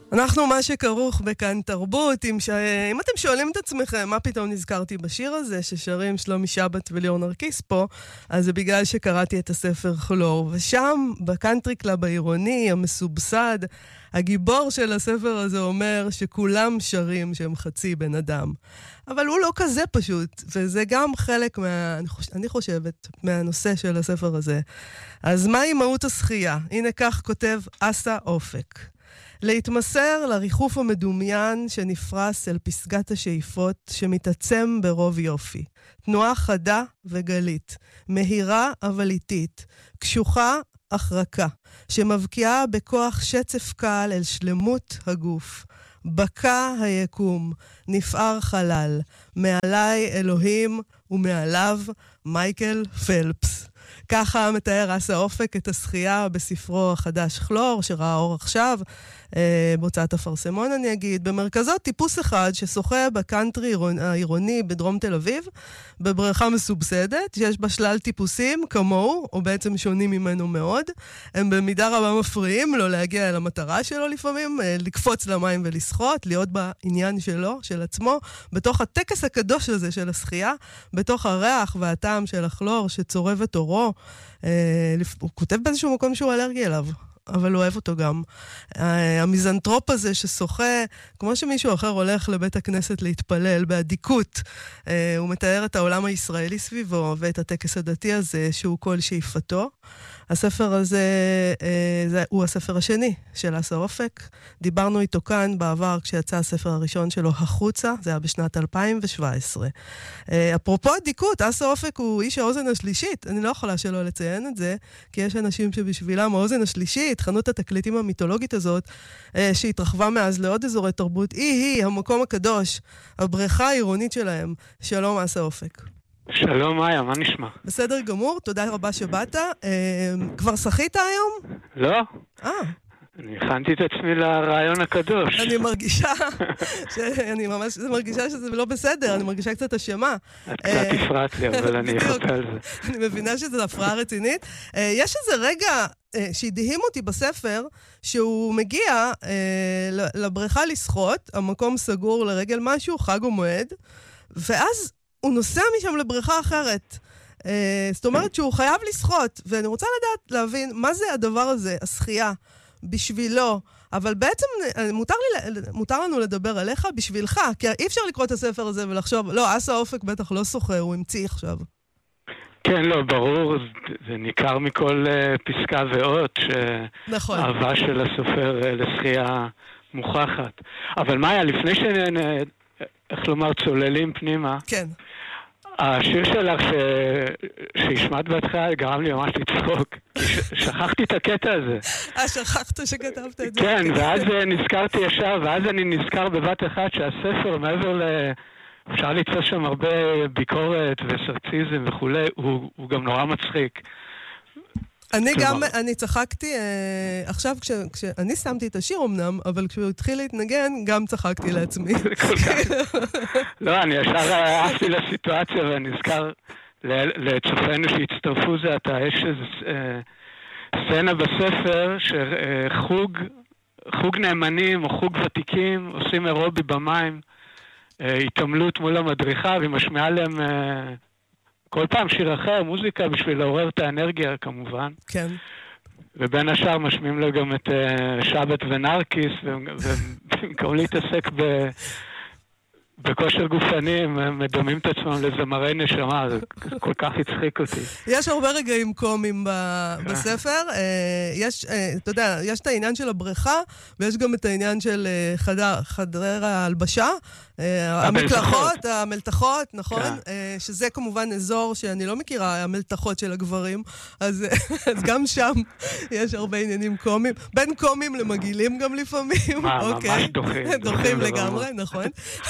אנחנו מה שכרוך בכאן תרבות. אם אתם שואלים את עצמכם מה פתאום נזכרתי בשיר הזה ששרים שלומי שבת וליאור נרקיס פה, אז זה בגלל שקראתי את הספר חלור, ושם בקאנטרי קלאב העירוני המסובסד, הגיבור של הספר הזה אומר שכולם שרים שהם חצי בן אדם, אבל הוא לא כזה פשוט, וזה גם חלק אני חושבת מהנושא של הספר הזה. אז מהי מהות השחייה? הנה כך כותב אסא אופק: להתמסר לריחוף המדומיין שנפרס אל פסגת השאיפות שמתעצם ברוב יופי. תנועה חדה וגלית, מהירה אבל איטית, קשוחה אך רכה, שמבקיעה בכוח שצף קל אל שלמות הגוף. בקע היקום, נפער חלל, מעלי אלוהים ומעליו מייקל פלפס. ככה מתאר אסא אופק את השחייה בספרו החדש חלור, שראה אור עכשיו, בהוצאת אפרסמון אני אגיד. במרכזו טיפוס אחד ששוחה בקאנטרי העירוני בדרום תל אביב, בבריכה מסובסדת, שיש בה שלל טיפוסים כמוהו, או בעצם שונים ממנו מאוד. הם במידה רבה מפריעים לו להגיע אל המטרה שלו לפעמים, לקפוץ למים ולשחות, להיות בעניין שלו, של עצמו, בתוך הטקס הקדוש הזה של השחייה, בתוך הריח והטעם של החלור שצורב את אורו. הוא כותב באיזשהו מקום שהוא אלרגי אליו, אבל הוא אוהב אותו גם. המיזנטרופ הזה ששוחה, כמו שמישהו אחר הולך לבית הכנסת להתפלל באדיקות, הוא מתאר את העולם הישראלי סביבו ואת הטקס הדתי הזה שהוא כל שאיפתו. הספר הזה הוא הספר השני של אסא אופק. דיברנו איתו כאן בעבר כשיצא הספר הראשון שלו החוצה, זה היה בשנת 2017. אפרופו אדיקות, אסא אופק הוא איש האוזן השלישית. אני לא יכולה שלא לציין את זה, כי יש אנשים שבשבילם האוזן השלישית, חנות התקליטים המיתולוגית הזאת, שהתרחבה מאז לעוד אזורי תרבות, היא המקום הקדוש, הבריכה העירונית שלהם. שלום אסא אופק. שלום מאיה, מה נשמע? בסדר גמור, תודה רבה שבאת. כבר שחית היום? לא. אני הכנתי את עצמי לרעיון הקדוש. אני מרגישה שזה לא בסדר, אני מרגישה קצת אשמה. את קצת הפרעת לי, אבל אני אחפה על זה. אני מבינה שזו הפרעה רצינית. יש איזה רגע שהדהים אותי בספר, שהוא מגיע לבריכה לשחות, המקום סגור לרגל משהו, חג או מועד, ואז הוא נוסע משם לבריכה אחרת. זאת אומרת שהוא חייב לשחות, ואני רוצה להבין מה זה הדבר הזה, השחייה, בשבילו. אבל בעצם מותר לנו לדבר עליך בשבילך, כי אי אפשר לקרוא את הספר הזה ולחשוב, לא, אסא אופק בטח לא שוחה, הוא המציא עכשיו. כן, לא, ברור, זה ניכר מכל פסקה ואות, שהאהבה של הסופר לשחייה מוכחת. אבל מאיה, לפני איך לומר, צוללים פנימה. כן. השיר שלך שהשמעת בהתחלה גרם לי ממש לצחוק, כי שכחתי את הקטע הזה. שכחת שכתבת את זה? כן, ואז נזכרתי ישר, ואז אני נזכר בבת אחת שהספר, מעבר אפשר ליצור שם הרבה ביקורת וסרציזם וכולי, הוא גם נורא מצחיק. אני צחקתי, עכשיו כשאני שמתי את השיר אמנם, אבל כשהוא התחיל להתנגן, גם צחקתי לעצמי. לא, אני ישר אהבתי לסיטואציה, ונזכר לצופינו שהצטרפו זה עתה, יש איזו סצנה בספר, שחוג נאמנים או חוג ותיקים עושים אירובי במים, התעמלות מול המדריכה, והיא משמיעה להם כל פעם שיר אחר, מוזיקה, בשביל לעורר את האנרגיה כמובן. כן. ובין השאר משמיעים לו גם את שבת ונרקיס, ובמקום להתעסק בכושר גופני, הם מדמים את עצמם לזמרי נשמה, זה כל כך הצחיק אותי. יש הרבה רגעים קומיים בספר, אתה יודע, יש את העניין של הבריכה, ויש גם את העניין של חדרי ההלבשה, המלתחות, נכון? שזה כמובן אזור שאני לא מכירה, המלתחות של הגברים, אז גם שם יש הרבה עניינים קומיים, בין קומיים למגילים גם לפעמים. ממש דוחים. דוחים לגמרי, נכון.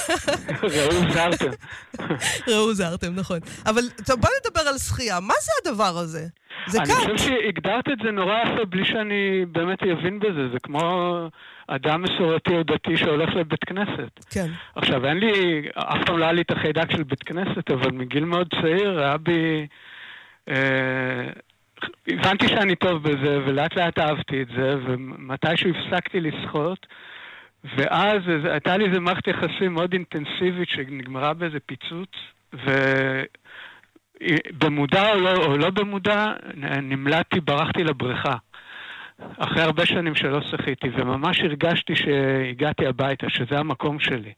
ראו זרתם, נכון. אבל בוא נדבר על שחייה. מה זה הדבר הזה? זה קאט. אני חושב שהגדרת את זה נורא יפה בלי שאני באמת אבין בזה. זה כמו אדם מסורתי או דתי שהולך לבית כנסת. כן. עכשיו, אף פעם לא היה לי את החיידק של בית כנסת, אבל מגיל מאוד צעיר היה בי... הבנתי שאני טוב בזה, ולאט לאט אהבתי את זה, ומתישהו הפסקתי לשחות, ואז הייתה לי איזה מערכת יחסים מאוד אינטנסיבית שנגמרה באיזה פיצוץ, ובמודע או לא במודע נמלטתי, ברחתי לבריכה. אחרי הרבה שנים שלא שחיתי, וממש הרגשתי שהגעתי הביתה, שזה המקום שלי.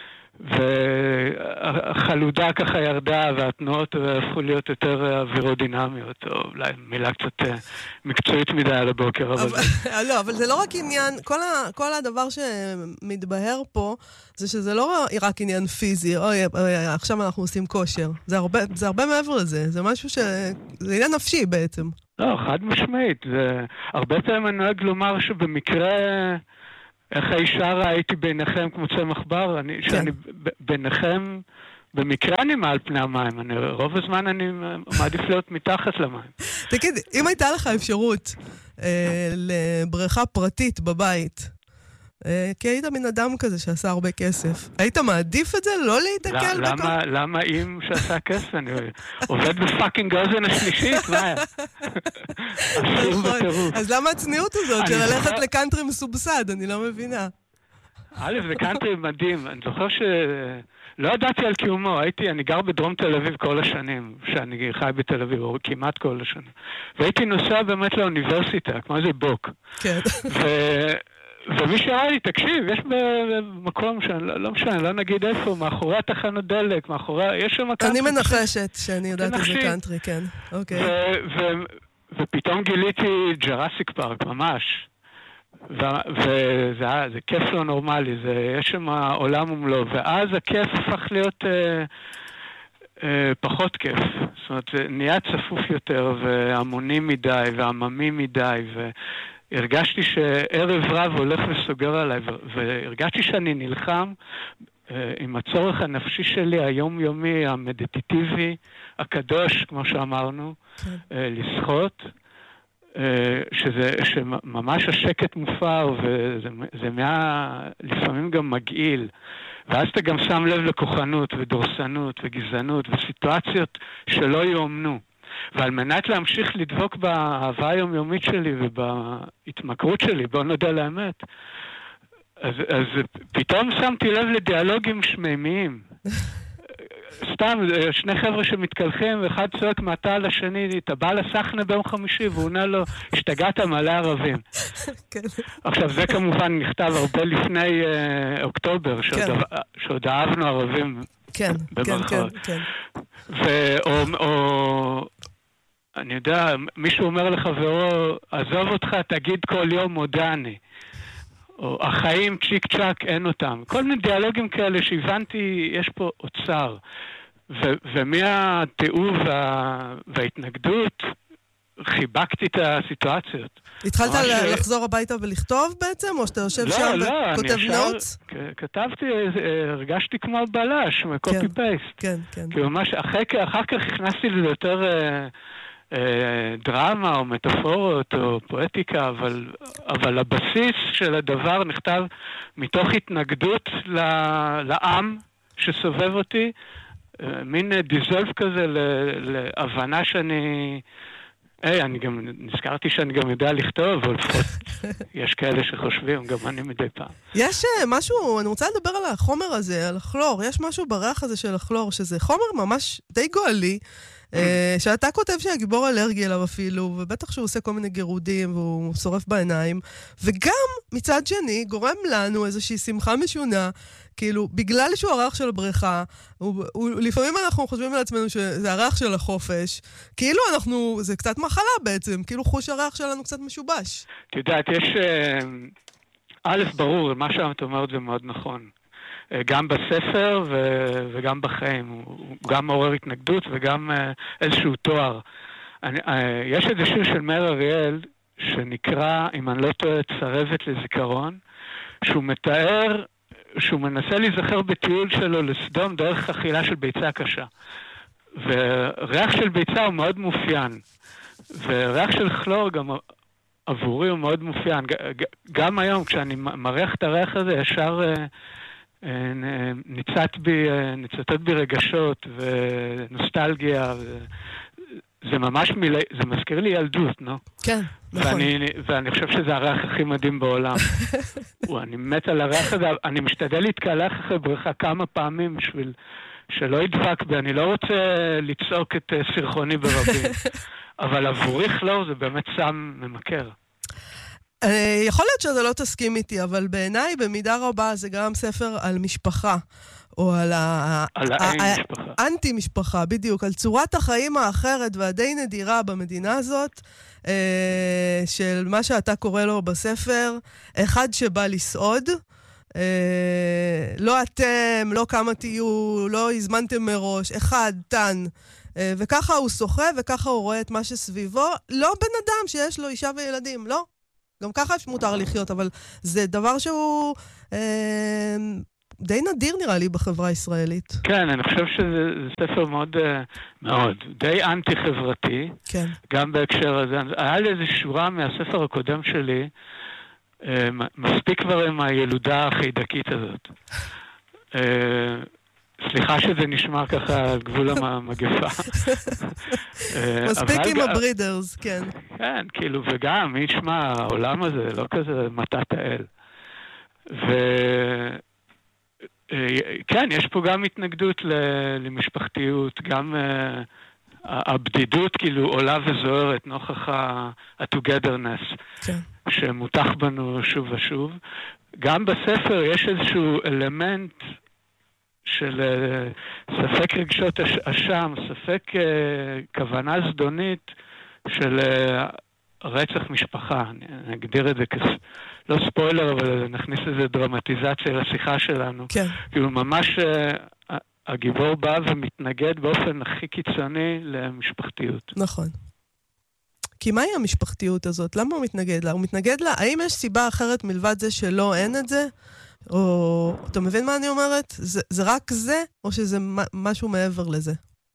והחלודה ככה ירדה, והתנועות הפכו להיות יותר אווירודינמיות, או אולי מילה קצת מקצועית מדי על הבוקר. לא, אבל זה לא רק עניין, כל הדבר שמתבהר פה, זה שזה לא רק עניין פיזי, עכשיו אנחנו עושים כושר. זה הרבה מעבר לזה, זה משהו זה עניין נפשי בעצם. לא, חד משמעית. הרבה פעמים אני נוהג לומר שבמקרה... איך האישה ראיתי ביניכם כמו צמח בר, שאני ביניכם, במקרה אני מעל פני המים, רוב הזמן אני מעדיף להיות מתחת למים. תגיד, אם הייתה לך אפשרות לבריכה פרטית בבית, כי היית מן אדם כזה שעשה הרבה כסף, היית מעדיף את זה? לא להתקל בכל? למה אם שעשה כסף? אני עובד בפאקינג אוזן השלישית, מה היה? אז למה הצניעות הזאת של ללכת לקאנטרי מסובסד? אני לא מבינה. א', זה קאנטרי מדהים. אני זוכר לא ידעתי על קיומו. אני גר בדרום תל אביב כל השנים, שאני חי בתל אביב, או כמעט כל השנים. והייתי נוסע באמת לאוניברסיטה, כמו איזה בוק. כן. ומי שאמר לי, תקשיב, יש במקום לא משנה, לא נגיד איפה, מאחורי התחנות דלק, יש שם קאנטרי. אני מנחשת שאני יודעת איזה קאנטרי, כן. אוקיי. ופתאום גיליתי ג'ראסיק פארק, ממש. וזה כיף לא נורמלי, יש שם עולם ומלוא, ואז הכיף הפך להיות פחות כיף. זאת אומרת, נהיה צפוף יותר, והמוני מדי, ועממי מדי, הרגשתי שערב רב הולך וסוגר עליי, והרגשתי שאני נלחם עם הצורך הנפשי שלי, היומיומי, המדיטטיבי, הקדוש, כמו שאמרנו, לשחות, שממש השקט מופר, וזה לפעמים גם מגעיל. ואז אתה גם שם לב לכוחנות ודורסנות וגזענות וסיטואציות שלא יאומנו. ועל מנת להמשיך לדבוק באהבה היומיומית שלי ובהתמכרות שלי, בוא נודע לאמת, אז פתאום שמתי לב לדיאלוגים שמימיים. סתם, שני חבר'ה שמתקלחים, ואחד צועק מעתה לשני, אתה בא לסחנה ביום חמישי, והוא עונה לו, השתגעת מלא ערבים. עכשיו, זה כמובן נכתב הרבה לפני אוקטובר, שעוד אהבנו ערבים במרכאות. או אני יודע, מישהו אומר לחברו, עזוב אותך, תגיד כל יום מודעני. או החיים צ'יק צ'ק, אין אותם. כל מיני דיאלוגים כאלה שהבנתי, יש פה אוצר. ומהתיאוב וההתנגדות, חיבקתי את הסיטואציות. התחלת לחזור הביתה ולכתוב בעצם? או שאתה יושב שם וכותב נוטס? כתבתי, הרגשתי כמו בלש, מקופי פייסט. כן, כן. כי ממש, אחר כך הכנסתי לזה יותר דרמה או מטאפורות או פואטיקה, אבל הבסיס של הדבר נכתב מתוך התנגדות לעם שסובב אותי, מין דיזולף כזה להבנה שאני... אני גם נזכרתי שאני גם יודע לכתוב, אבל לפחות יש כאלה שחושבים, גם אני מדי פעם. יש משהו, אני רוצה לדבר על החומר הזה, על הכלור, יש משהו בריח הזה של הכלור, שזה חומר ממש די גואלי, שאתה כותב שהגיבור אלרגי אליו אפילו, ובטח שהוא עושה כל מיני גירודים, והוא שורף בעיניים, וגם מצד שני גורם לנו איזושהי שמחה משונה, כאילו, בגלל שהוא הריח של הבריכה, לפעמים אנחנו חושבים על עצמנו שזה הריח של החופש, כאילו זה קצת מחלה בעצם, כאילו חוש הריח שלנו קצת משובש. את יודעת, יש... א', ברור, מה שאת אומרת זה מאוד נכון. גם בספר וגם בחיים. הוא גם מעורר התנגדות וגם איזשהו תואר. יש איזה שיר של מאיר אריאל, שנקרא, אם אני לא טועה, צרבת לזיכרון, שהוא מתאר... שהוא מנסה להיזכר בטיול שלו לסדום דרך אכילה של ביצה קשה. וריח של ביצה הוא מאוד מופיין. וריח של כלור גם עבורי הוא מאוד מופיין. גם היום כשאני מריח את הריח הזה, ישר ניצתות בי רגשות ונוסטלגיה. זה ממש זה מזכיר לי ילדות, נו? כן, נכון. ואני חושב שזה הריח הכי מדהים בעולם. אני מת על הריח הזה, אני משתדל להתקלח אחרי בריכה כמה פעמים בשביל שלא ידפק בי, אני לא רוצה לצעוק את סרחוני ברבים. אבל עבורך לא, זה באמת סם ממכר. יכול להיות שאתה לא תסכים איתי, אבל בעיניי במידה רבה זה גם ספר על משפחה. או על האנטי-משפחה, בדיוק, על צורת החיים האחרת והדי נדירה במדינה הזאת, של מה שאתה קורא לו בספר, אחד שבא לסעוד, לא אתם, לא כמה תהיו, לא הזמנתם מראש, אחד, תן, וככה הוא שוחה וככה הוא רואה את מה שסביבו, לא בן אדם שיש לו אישה וילדים, לא. גם ככה מותר לחיות, אבל זה דבר שהוא די נדיר נראה לי בחברה הישראלית. כן, אני חושב שזה ספר מאוד, די אנטי-חברתי. כן. גם בהקשר הזה. היה לי איזו שורה מהספר הקודם שלי, מספיק כבר עם הילודה החידקית הזאת. סליחה שזה נשמע ככה על גבול המגפה. מספיק עם הברידרס, כן. כן, כאילו, וגם, מי ישמע, העולם הזה לא כזה מתת האל. כן, יש פה גם התנגדות למשפחתיות, גם הבדידות כאילו עולה וזוהרת נוכח ה-togetherness שמותח בנו שוב ושוב. גם בספר יש איזשהו אלמנט של ספק רגשות אשם, ספק כוונה זדונית של רצח משפחה. אני אגדיר את זה לא ספוילר, אבל נכניס איזו דרמטיזציה לשיחה שלנו. כן. כאילו ממש הגיבור בא ומתנגד באופן הכי קיצוני למשפחתיות. נכון. כי מהי המשפחתיות הזאת? למה הוא מתנגד לה? הוא מתנגד לה? האם יש סיבה אחרת מלבד זה שלא אין את זה? או אתה מבין מה אני אומרת? זה רק זה? או שזה משהו מעבר לזה?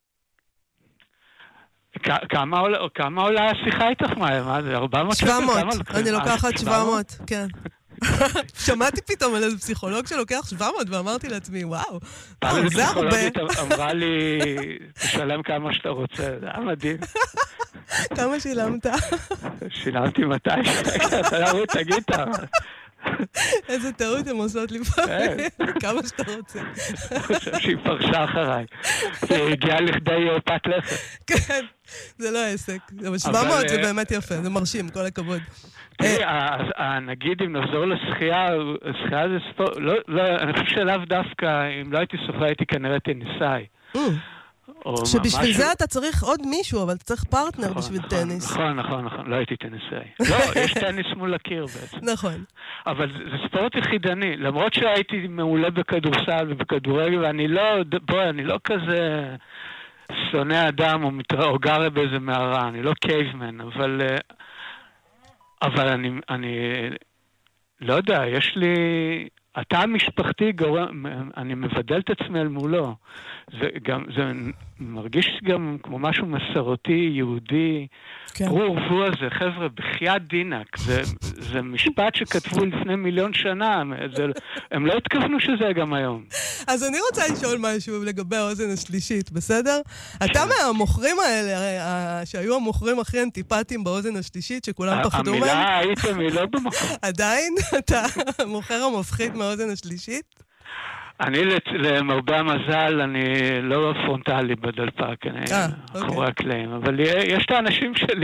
כמה עולה השיחה איתך? מה זה? 400? 700. אני לוקחת 700, כן. שמעתי פתאום על איזה פסיכולוג שלוקח 700 ואמרתי לעצמי, וואו, זה הרבה. אמרה לי, תשלם כמה שאתה רוצה, זה היה מדהים. כמה שילמת? שילמתי 200. תגיד אתה. איזה טעות הם עושות לפעמים. כמה שאתה רוצה. אני חושב שהיא פרשה אחריי. היא הגיעה לכדי פת לחם. כן, זה לא עסק. אבל 700 זה באמת יפה, זה מרשים, כל הכבוד. נגיד אם נחזור לשחייה, שחייה זה ספורט, אני חושב שלאו דווקא, אם לא הייתי שוחה הייתי כנראה טניסאי. שבשביל זה אתה צריך עוד מישהו, אבל אתה צריך פרטנר בשביל טניס. נכון, לא הייתי טניסאי. לא, יש טניס מול הקיר בעצם. נכון. אבל זה ספורט יחידני, למרות שהייתי מעולה בכדורסל ובכדורגל, ואני לא כזה שונא אדם או גר באיזה מערה, אני לא קייבמן, אבל אני לא יודע, יש לי התא המשפחתי אני מבדל את עצמי על מולו. זה מרגיש גם כמו משהו מסורתי, יהודי. רובו הזה, חבר'ה, בחייאת דינק. זה משפט שכתבו לפני 1,000,000 שנה. הם לא התכוונו שזה גם היום. אז אני רוצה לשאול משהו לגבי האוזן השלישית, בסדר? אתה מהמוכרים האלה, שהיו המוכרים הכי אנטיפטיים באוזן השלישית, שכולם פחדו מהם? המילה הייתם היא לא במקום. עדיין? אתה המוכר המפחיד מהאוזן השלישית? אני למרבה המזל, אני לא פרונטלי בדלפק, אני אחורי הקלעים, אבל יש את האנשים שלי.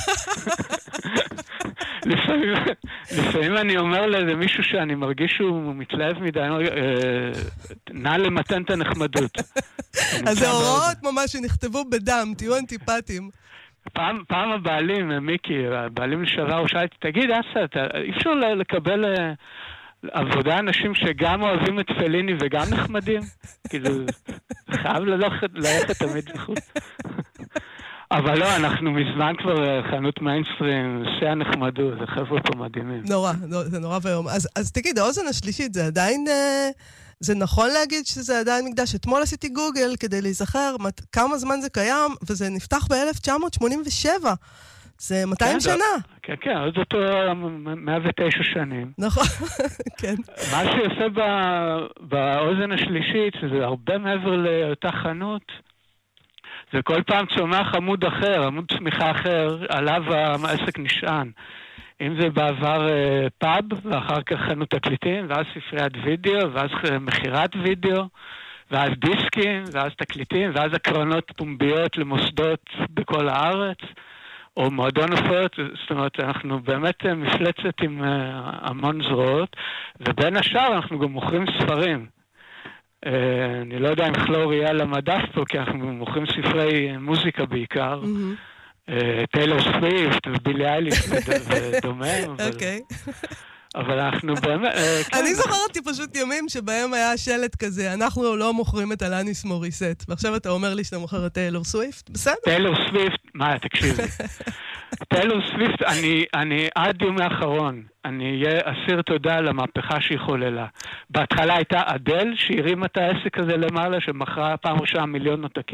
לפעמים אני אומר לאיזה מישהו שאני מרגיש שהוא מתלהב מדי, נא למתן את הנחמדות. אז זה הוראות ממש שנכתבו בדם, תהיו אנטיפטיים. פעם הבעלים, מיקי, הבעלים לשעבר, הוא שאלתי, תגיד, אסה, אי אפשר לקבל עבודה אנשים שגם אוהבים את פליני וגם נחמדים? כאילו, חייב ללכת תמיד לחוץ. אבל לא, אנחנו מזמן כבר חנות מיינסטרים, שהנחמדו, זה חבר'ה פה מדהימים. נורא, זה נורא ויום. אז תגיד, האוזן השלישית, זה עדיין, זה נכון להגיד שזה עדיין מקדש? אתמול עשיתי גוגל כדי להיזכר כמה זמן זה קיים, וזה נפתח ב-1987. זה 200 שנה. כן, עוד אותו 109 שנים. נכון, כן. מה שיפה באוזן השלישית, שזה הרבה מעבר לאותה חנות, וכל פעם צומח עמוד אחר, עמוד צמיחה אחר, עליו העסק נשען. אם זה בעבר פאב, ואחר כך חנות תקליטים, ואז ספריית וידאו, ואז מחירת וידאו, ואז דיסקים, ואז תקליטים, ואז הקרנות פומביות למוסדות בכל הארץ, או מועדון הופעות. זאת אומרת, אנחנו באמת מפלצת עם המון זרועות, ובין השאר אנחנו גם מוכרים ספרים. אני לא יודע אם כלור יהיה על המדף פה, כי אנחנו מוכרים ספרי מוזיקה בעיקר. טיילור סוויפט ובילי אייליש ודומה. אוקיי. אבל אנחנו באמת... אני זוכרתי פשוט ימים שבהם היה שלט כזה, אנחנו לא מוכרים את אלניס מוריסט, ועכשיו אתה אומר לי שאתה מוכר את טיילור סוויפט? בסדר. טיילור סוויפט, מה, תקשיבי. טיילור סוויפט, אני עד יום האחרון, אני אהיה אסיר תודה על המהפכה שהיא חוללה. בהתחלה הייתה אדל שהרימה את העסק הזה למעלה, שמכרה פעם ראשונה 1,000,000 עותקים.